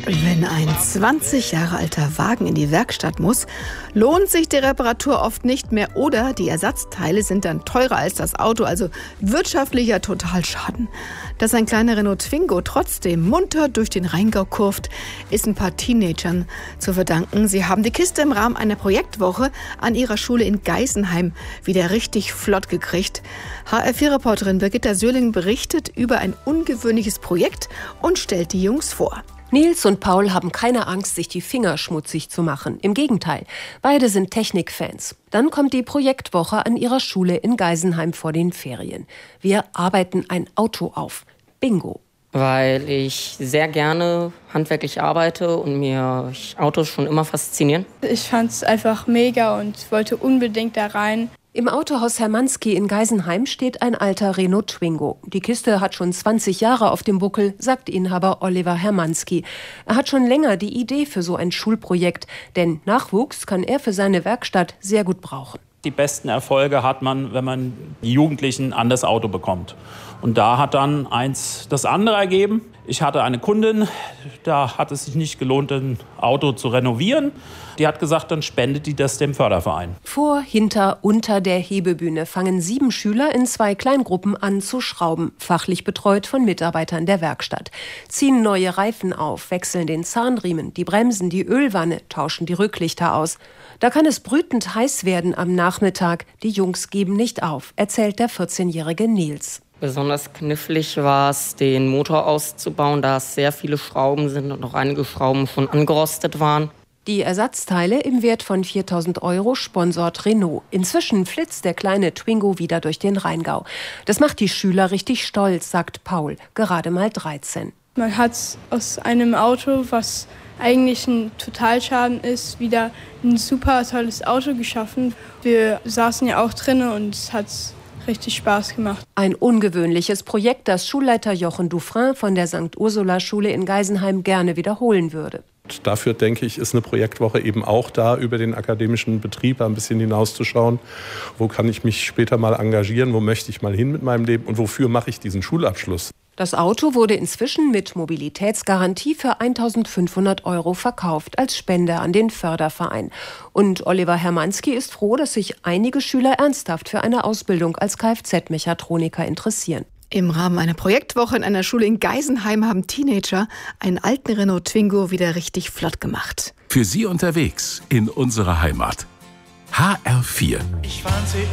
Wenn ein 20 Jahre alter Wagen in die Werkstatt muss, lohnt sich die Reparatur oft nicht mehr oder die Ersatzteile sind dann teurer als das Auto, also wirtschaftlicher Totalschaden. Dass ein kleiner Renault Twingo trotzdem munter durch den Rheingau kurft, ist ein paar Teenagern zu verdanken. Sie haben die Kiste im Rahmen einer Projektwoche an ihrer Schule in Geisenheim wieder richtig flott gekriegt. HR4-Reporterin Birgitta Söhling berichtet über ein ungewöhnliches Projekt und stellt die Jungs vor. Nils und Paul haben keine Angst, sich die Finger schmutzig zu machen. Im Gegenteil, beide sind Technikfans. Dann kommt die Projektwoche an ihrer Schule in Geisenheim vor den Ferien. Wir arbeiten ein Auto auf. Bingo. Weil ich sehr gerne handwerklich arbeite und mir Autos schon immer faszinieren. Ich fand es einfach mega und wollte unbedingt da rein. Im Autohaus Hermanski in Geisenheim steht ein alter Renault Twingo. Die Kiste hat schon 20 Jahre auf dem Buckel, sagt Inhaber Oliver Hermanski. Er hat schon länger die Idee für so ein Schulprojekt, denn Nachwuchs kann er für seine Werkstatt sehr gut brauchen. Die besten Erfolge hat man, wenn man die Jugendlichen an das Auto bekommt. Und da hat dann eins das andere ergeben. Ich hatte eine Kundin, da hat es sich nicht gelohnt, ein Auto zu renovieren. Die hat gesagt, dann spendet die das dem Förderverein. Vor, hinter, unter der Hebebühne fangen 7 Schüler in 2 Kleingruppen an zu schrauben, fachlich betreut von Mitarbeitern der Werkstatt. Ziehen neue Reifen auf, wechseln den Zahnriemen, die Bremsen, die Ölwanne, tauschen die Rücklichter aus. Da kann es brütend heiß werden am Nachmittag. Die Jungs geben nicht auf, erzählt der 14-jährige Nils. Besonders knifflig war es, den Motor auszubauen, da es sehr viele Schrauben sind und auch einige Schrauben schon angerostet waren. Die Ersatzteile im Wert von 4.000 € sponsort Renault. Inzwischen flitzt der kleine Twingo wieder durch den Rheingau. Das macht die Schüler richtig stolz, sagt Paul, gerade mal 13. Man hat aus einem Auto, was eigentlich ein Totalschaden ist, wieder ein super tolles Auto geschaffen. Wir saßen ja auch drin und es hat richtig Spaß gemacht. Ein ungewöhnliches Projekt, das Schulleiter Jochen Dufresne von der St. Ursula-Schule in Geisenheim gerne wiederholen würde. Dafür, denke ich, ist eine Projektwoche eben auch da, über den akademischen Betrieb ein bisschen hinauszuschauen. Wo kann ich mich später mal engagieren? Wo möchte ich mal hin mit meinem Leben? Und wofür mache ich diesen Schulabschluss? Das Auto wurde inzwischen mit Mobilitätsgarantie für 1.500 € verkauft als Spende an den Förderverein. Und Oliver Hermanski ist froh, dass sich einige Schüler ernsthaft für eine Ausbildung als Kfz-Mechatroniker interessieren. Im Rahmen einer Projektwoche in einer Schule in Geisenheim haben Teenager einen alten Renault Twingo wieder richtig flott gemacht. Für Sie unterwegs in unserer Heimat. HR4. Ich fand sie